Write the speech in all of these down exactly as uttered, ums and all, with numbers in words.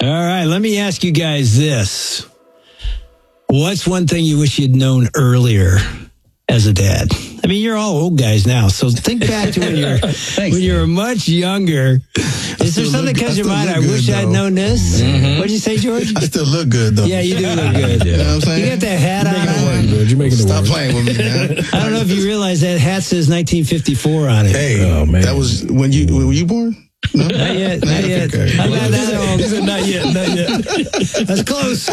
All right, let me ask you guys this. What's one thing you wish you'd known earlier as a dad? I mean, you're all old guys now, so think back to when you're when you were much younger. Is there something that comes to your mind? I wish I'd known this. Mm-hmm. What did you say, George? I still look good, though. Yeah, you do look good. You know what I'm saying? You got that hat You're on. making it work, George. You're making it Stop work. playing with me, man. I don't know if you realize that hat says nineteen fifty-four on it. Hey, Oh, man. that was when you when were you born? No? Not yet, not yet. Okay. I'm not that old. He said, not yet, not yet. That's close.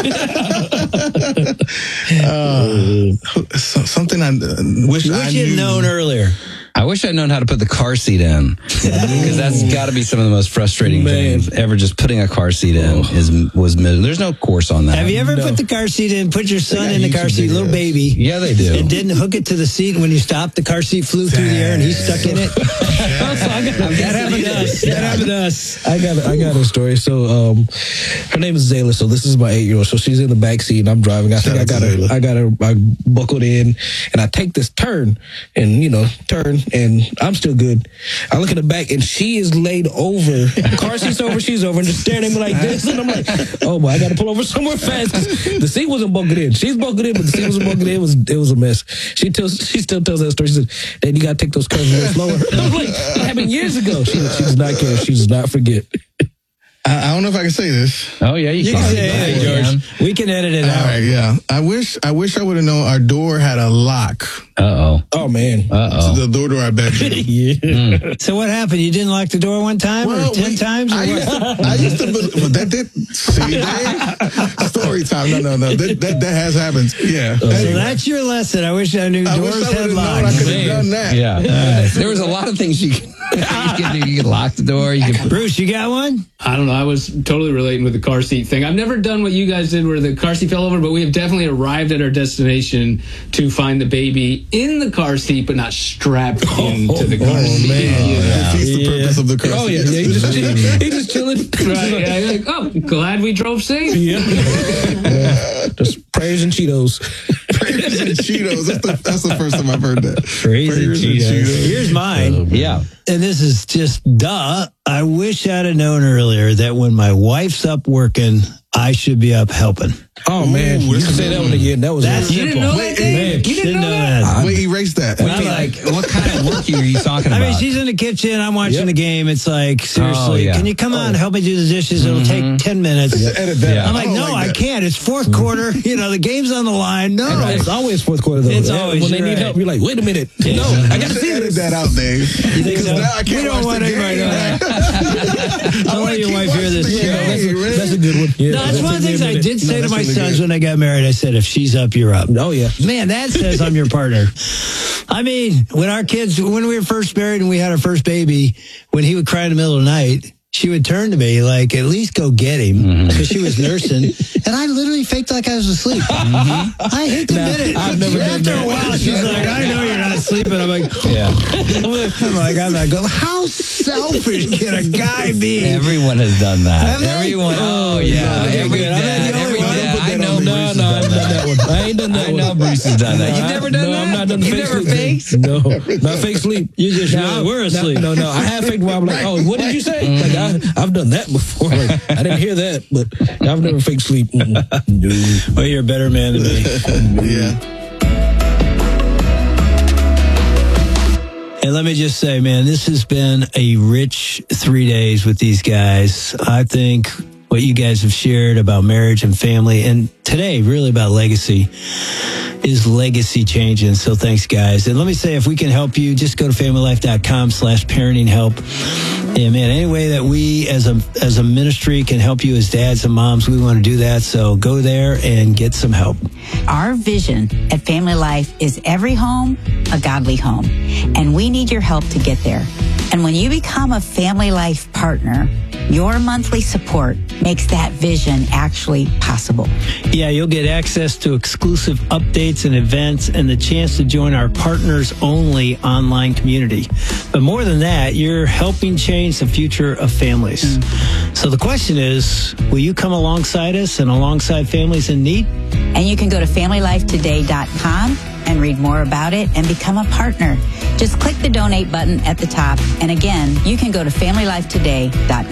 uh, so- something I uh, wish, You I wish knew. you'd known earlier. I wish I'd known how to put the car seat in, because that's got to be some of the most frustrating Man. things ever. Just putting a car seat in is was miserable. There's no course on that. Have you ever No. put the car seat in, put your son got in the car YouTube seat, little videos. baby, Yeah, they do. and didn't hook it to the seat, and when you stopped, the car seat flew through the air and he's stuck in it? That happened to us. That happened to us. I got I got a story. So um, her name is Zayla. So this is my eight year old. So she's in the back seat and I'm driving. I think Shout I out to got her. Zayla. I got her. I buckled in and I take this turn and you know turn and I'm still good. I look at the back and she is laid over. Car seat's over. She's over and just staring at me like this. And I'm like, oh boy, I got to pull over somewhere fast. 'Cause the seat wasn't buckled in. She's buckled in, but the seat wasn't buckled in. It was it was a mess. She tells she still tells that story. She said, "Dad, you got to take those curves a little slower." I was like, "That happened years ago." She, she does not care. She does not forget. I, I don't know if I can say this. Oh yeah, you, You can. can say, hey, George, we can edit it All out. right, yeah. I wish I wish I would have known our door had a lock. Uh oh. Oh man. Uh To oh. the door to our bedroom. Yeah. So what happened? You didn't lock the door one time or ten we- times? Or I what? used to, I used to believe, well, that did, see, Dave? Story time. No, no, no. That, that, that has happened. Yeah. So that's your lesson. I wish I knew I wish doors I had would have known I locks. could have done that. Yeah. There was a lot of things you could, you could do. You could lock the door. You could. Bruce, you got one? I don't know. I was totally relating with the car seat thing. I've never done what you guys did where the car seat fell over, but we have definitely arrived at our destination to find the baby in the car seat, but not strapped into the car oh, seat. man. You know? Defeats the purpose of the car Oh seat. yeah. yeah he just he just chilling. Right, yeah, you're like, oh, glad we drove safe. Yeah. Yeah. Just prayers and Cheetos. Prayers and Cheetos. That's the, that's the first time I've heard that. Crazy Prayers and Cheetos. Cheetos. Here's mine. Yeah. And this is just duh. I wish I'd have known earlier that when my wife's up working, I should be up helping. Oh man, Ooh, you can say that one again. That was That's- real You didn't simple. know Wait, that, Dave? man, You didn't, know, that? Wait, erase that. I'm like, what kind of work are you talking I about? mean, she's in the kitchen. I'm watching Yep. the game. It's like, seriously, Oh, yeah. can you come on, help me do the dishes? It'll take ten minutes. Edit that. Yeah. I'm like, I don't no, I that. can't. It's fourth quarter. You know, the game's on the line. No. It's always fourth quarter though. It's Yeah, always, when they you're need right. help. You're like, wait a minute. No, I gotta see Edit this. that out, Dave. You think Because so? now I can't We don't watch want the anybody game. to know that. Don't let your keep wife hear watching this the show. game. That's a, Really? that's a good one. Yeah, No, that's that one of the took things me a I minute. did say No, to my that's really sons good. when I got married. I said, if she's up, you're up. Oh yeah. Man, that says I'm your partner. I mean, when our kids, when we were first married and we had our first baby, when he would cry in the middle of the night, she would turn to me like, at least go get him, because she was nursing. And I literally faked like I was asleep. I hate to admit it. I've never done After a that. while, she's like, I know you're not sleeping. I'm like, yeah. I'm like, I'm not going, how selfish can a guy be? Everyone has done that. Have they? Everyone. Oh yeah. Okay, Every good. I'm not dad. the only Every one. dad. Put that I know. on me. No, Bruce no, I has ain't done done that one. I ain't done that I one. know Bruce has done that. You've never done no, that? I'm not done the You've fake never sleep. faked? No, not fake sleep. You just Now, know we're asleep. No, no, I have faked while I'm like, oh, what did you say? Like I, I've done that before. Like, I didn't hear that, but I've never fake sleep. Mm-mm. No. Well, you're a better man than me. Yeah. And let me just say, man, this has been a rich three days with these guys. I think what you guys have shared about marriage and family, and today really about legacy, is legacy changing. So thanks, guys. And let me say, if we can help you, just go to familylife.com slash parenting help. And man, any way that we as a as a ministry can help you as dads and moms, we want to do that. So go there and get some help. Our vision at Family Life is every home, a godly home. And we need your help to get there. And when you become a Family Life partner, your monthly support makes that vision actually possible. Yeah, you'll get access to exclusive updates and events and the chance to join our partners only online community. But more than that, you're helping change the future of families. Mm. So the question is, will you come alongside us and alongside families in need? And you can go to family life today dot com and read more about it and become a partner. Just click the donate button at the top. And again, you can go to family life today dot com.